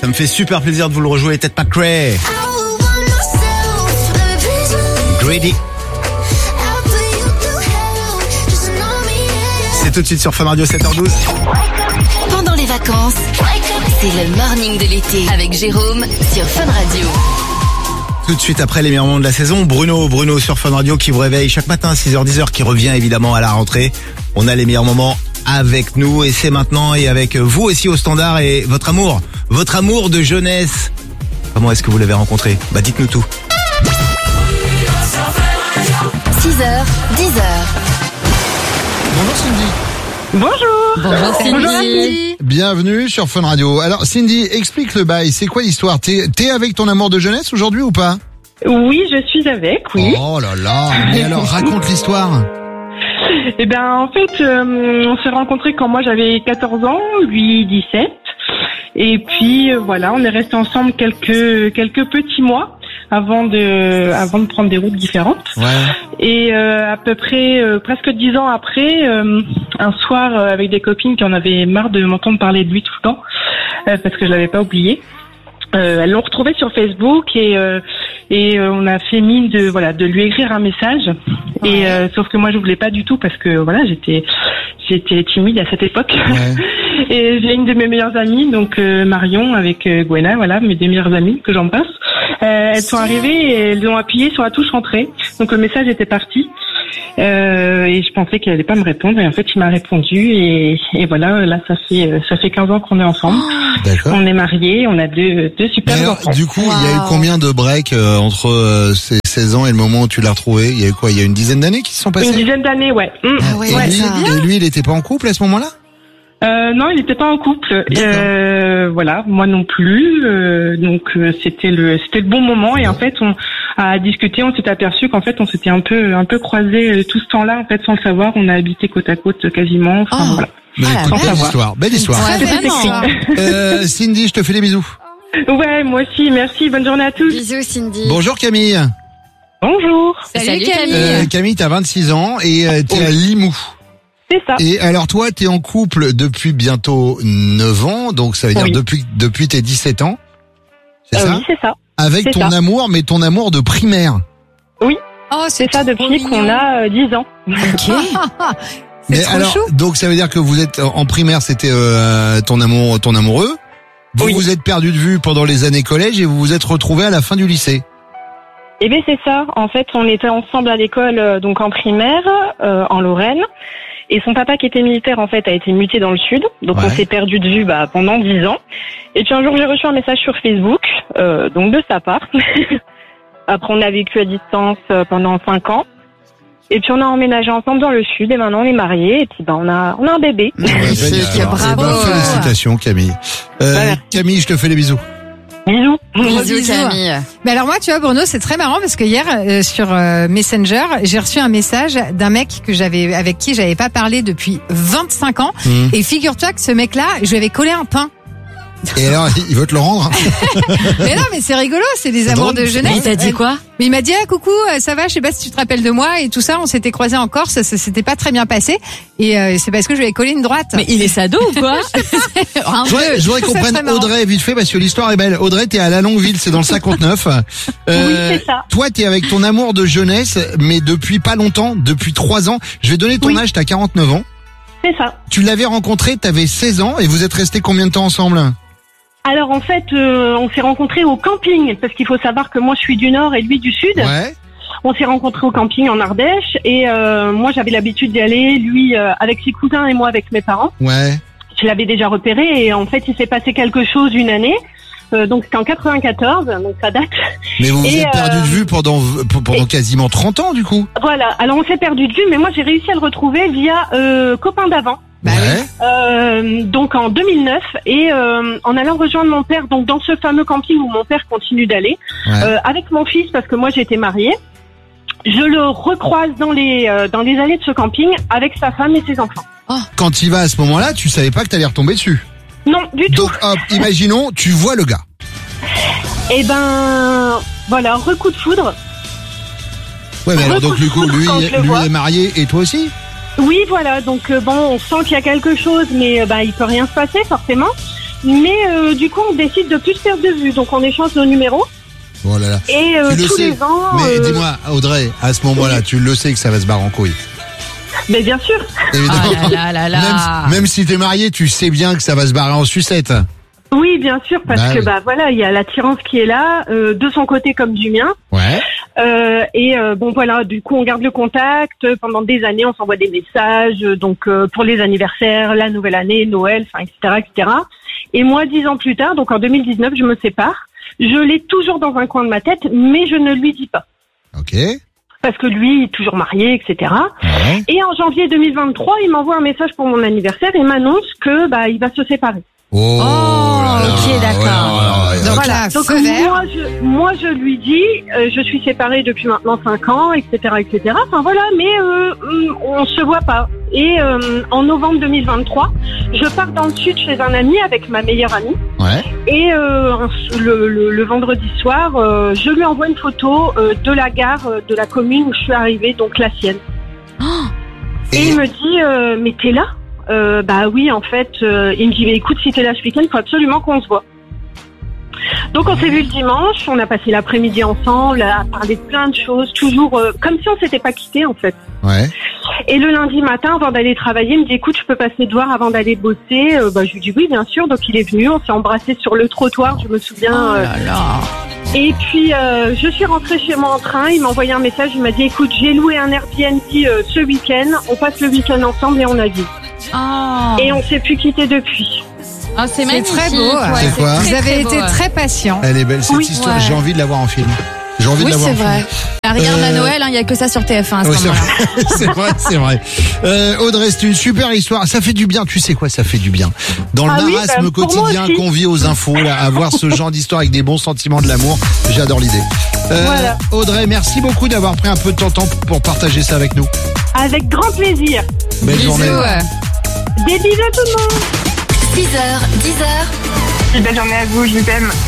Ça me fait super plaisir de vous le rejouer, Ted McRae. Greedy. C'est tout de suite sur Fun Radio 7h12. Pendant les vacances, c'est le morning de l'été avec Jérôme sur Fun Radio. Tout de suite après les meilleurs moments de la saison, Bruno sur Fun Radio qui vous réveille chaque matin à 6h-10h, qui revient évidemment à la rentrée. On a les meilleurs moments avec nous et c'est maintenant, et avec vous aussi au standard, et votre amour de jeunesse. Comment est-ce que vous l'avez rencontré? Bah dites-nous tout. 6h, 10h. Bonjour Cindy. Bonjour Cindy. Bienvenue sur Fun Radio. Alors Cindy, explique le bail, c'est quoi l'histoire? T'es avec ton amour de jeunesse aujourd'hui ou pas? Oui, je suis avec, oui. Oh là là, mais alors raconte l'histoire. Eh ben en fait, on s'est rencontrés quand moi j'avais 14 ans, lui 17. Et puis voilà, on est restés ensemble quelques petits mois avant de prendre des routes différentes. Ouais. Et à peu près presque 10 ans après, un soir avec des copines qui en avaient marre de m'entendre parler de lui tout le temps, parce que je l'avais pas oublié. Elles l'ont retrouvé sur Facebook et on a fait mine de lui écrire un message. Ouais. Et sauf que moi je voulais pas du tout parce que voilà, j'étais timide à cette époque. Ouais. Et j'ai une de mes meilleures amies, donc Marion avec Gwena, voilà, mes deux meilleures amies que j'embrasse. Elles sont arrivées et elles ont appuyé sur la touche entrée. Donc le message était parti. Et je pensais qu'il allait pas me répondre, et en fait il m'a répondu, et voilà, là ça fait 15 ans qu'on est ensemble. D'accord. On est mariés, on a deux super enfants. Du coup, il y a eu combien de breaks entre ces 16 ans et le moment où tu l'as retrouvé? Il y a eu quoi? Il y a une dizaine d'années qui se sont passées? Une dizaine d'années, ouais. Ah, ouais, et lui, il était pas en couple à ce moment-là? Non, il n'était pas en couple. Voilà, moi non plus. Donc c'était le bon moment, et en fait on a discuté, on s'est aperçu qu'en fait on s'était un peu croisés tout ce temps-là, en fait sans le savoir. On a habité côte à côte quasiment. Enfin, voilà. Belle histoire. Ouais, Cindy, je te fais des bisous. Ouais, moi aussi, merci. Bonne journée à tous. Bisous Cindy. Bonjour Camille. Bonjour. Salut Camille. Camille, t'as 26 ans et t'es à Limoux. C'est ça. Et alors toi, t'es en couple depuis bientôt 9 ans, donc ça veut dire depuis tes 17 ans. C'est ça? Oui, c'est ça. Avec c'est ton ça. amour, mais ton amour de primaire. Oui. Oh, c'est ça depuis qu'on a 10 ans. Ok. Mais alors, chou. donc ça veut dire que vous êtes en primaire, c'était ton amoureux. Vous vous êtes perdu de vue pendant les années collège et vous vous êtes retrouvés à la fin du lycée. Eh bien c'est ça. En fait, on était ensemble à l'école, donc en primaire, en Lorraine. Et son papa qui était militaire, en fait, a été muté dans le sud. Donc on s'est perdu de vue pendant 10 ans. Et puis un jour, j'ai reçu un message sur Facebook, donc de sa part. Après, on a vécu à distance pendant 5 ans. Et puis on a emménagé ensemble dans le sud, et maintenant on est mariés, et puis on a un bébé. Bravo. Félicitations Camille. Camille, je te fais les bisous. Bisous. Bisous Camille. Mais alors moi, tu vois Bruno, c'est très marrant parce que hier sur Messenger, j'ai reçu un message d'un mec avec qui j'avais pas parlé depuis 25 ans. Et figure-toi que ce mec-là, je lui avais collé un pain. Et alors, il veut te le rendre? Mais non, mais c'est rigolo, c'est des amours de jeunesse. Mais il t'a dit quoi? Mais il m'a dit coucou, ça va, je sais pas si tu te rappelles de moi et tout ça. On s'était croisés en Corse, ça s'était pas très bien passé, et c'est parce que je lui ai collé une droite. Mais il est sado ou quoi? Je voudrais qu'on prenne Audrey vite fait parce que l'histoire est belle. Audrey, t'es à la Longueville, c'est dans le 59. Oui, c'est ça. Toi, t'es avec ton amour de jeunesse, mais depuis pas longtemps, depuis 3 ans. Je vais donner ton âge, t'as 49 ans. C'est ça. Tu l'avais rencontré, t'avais 16 ans, et vous êtes restés combien de temps ensemble? Alors en fait, on s'est rencontrés au camping, parce qu'il faut savoir que moi je suis du nord et lui du sud. Ouais. On s'est rencontrés au camping en Ardèche, et moi j'avais l'habitude d'y aller, lui avec ses cousins et moi avec mes parents. Ouais. Je l'avais déjà repéré, et en fait il s'est passé quelque chose une année. Donc c'était en 94, donc ça date. Mais vous vous êtes perdu de vue pendant quasiment 30 ans du coup. Voilà, alors on s'est perdu de vue, mais moi j'ai réussi à le retrouver via copain d'avant. Donc en 2009, et en allant rejoindre mon père, donc dans ce fameux camping où mon père continue d'aller, avec mon fils, parce que moi j'étais mariée, je le recroise dans les allées de ce camping avec sa femme et ses enfants. Oh. Quand il va à ce moment-là, tu savais pas que t'allais retomber dessus. Non, du tout. Donc hop, imaginons, tu vois le gars. Et ben voilà, recoup de foudre. Ouais, mais alors donc lui est marié et toi aussi? Oui, voilà, donc bon, on sent qu'il y a quelque chose, mais il peut rien se passer forcément. Mais du coup, on décide de plus se perdre de vue. Donc, on échange nos numéros. Oh là là. Et Tu le tous sais. les ans... Mais dis-moi, Audrey, à ce moment-là, tu le sais que ça va se barrer en couille. Mais bien sûr. Évidemment. Ah là là là là. Même si t'es marié, tu sais bien que ça va se barrer en sucette. Oui, bien sûr, parce Bah que oui. voilà, il y a l'attirance qui est là, de son côté comme du mien. Ouais. Bon voilà, du coup on garde le contact. Pendant des années, on s'envoie des messages, donc pour les anniversaires, la nouvelle année, Noël, enfin etc., etc. Et moi, 10 ans plus tard, donc en 2019, je me sépare. Je l'ai toujours dans un coin de ma tête, mais je ne lui dis pas. Ok. Parce que lui, il est toujours marié, etc. Ouais. Et en janvier 2023, il m'envoie un message pour mon anniversaire et m'annonce que il va se séparer. Oh, là là. ok, d'accord. Ouais, ouais, ouais, Donc ok. voilà, Donc feu vert. moi je lui dis, je suis séparée depuis maintenant 5 ans, etc., etc. Enfin voilà, mais on se voit pas. Et en novembre 2023, je pars dans le sud chez un ami avec ma meilleure amie. Ouais. Et le vendredi soir, je lui envoie une photo de la gare de la commune où je suis arrivée, donc la sienne. Et il me dit, mais t'es là? Bah oui, en fait, il me dit, mais écoute, si t'es là ce week-end, il faut absolument qu'on se voit. Donc on s'est vu le dimanche, on a passé l'après-midi ensemble, à parler de plein de choses, toujours comme si on s'était pas quittés en fait. Ouais. Et le lundi matin, avant d'aller travailler, il me dit, écoute, je peux passer te voir avant d'aller bosser. Je lui dis oui, bien sûr. Donc il est venu, on s'est embrassés sur le trottoir, je me souviens. Oh là là. Et puis je suis rentrée chez moi en train, il m'a envoyé un message, il m'a dit, écoute, j'ai loué un Airbnb ce week-end, on passe le week-end ensemble et on a vu. Oh. Et on s'est plus quitté depuis. Oh, c'est magnifique. très beau. Ouais, C'est quoi Vous avez beau, été ouais. très patient. Elle est belle cette Oui, histoire. ouais. J'ai envie de la voir en film. J'ai envie de Oui, la voir c'est en vrai. film. Ah, regarde à Euh, Noël, il y a que ça sur TF1 à ce Ouais, c'est moment-là. vrai, c'est vrai. Audrey, c'est une super histoire. Ça fait du bien. Tu sais quoi, ça fait du bien. Dans le Ah oui, marasme pour moi quotidien aussi. qu'on vit aux infos, là, avoir ce genre d'histoire avec des bons sentiments de l'amour, j'adore l'idée. Voilà. Audrey, merci beaucoup d'avoir pris un peu de ton temps pour partager ça avec nous. Avec grand plaisir. Belle Bisous. journée. Des bisous à tout le monde. 6h, 10h, Belle journée à vous, je vous aime.